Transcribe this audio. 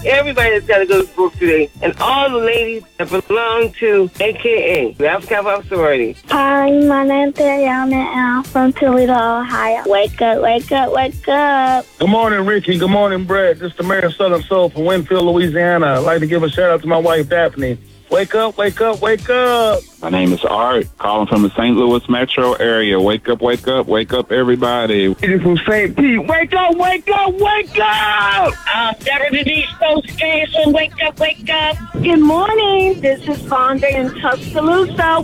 Everybody that's got to go to school today. And all the ladies that belong to AKA, the Alpha Kappa sorority. Hi, my name's Ariana, and I'm from Toledo, Ohio. Wake up, wake up, wake up. Good morning, Ricky. Good morning, Brett. This is the Mayor of Southern Soul from Winfield, Louisiana. I'd like to give a shout out to my wife, Daphne. Wake up, wake up, wake up. My name is Art, calling from the St. Louis metro area. Wake up, wake up, wake up, everybody. It is from St. Pete. Wake up, wake up, wake up. Better than these folks, Jason. Wake up, wake up. Good morning. This is Fonda in Tuscaloosa.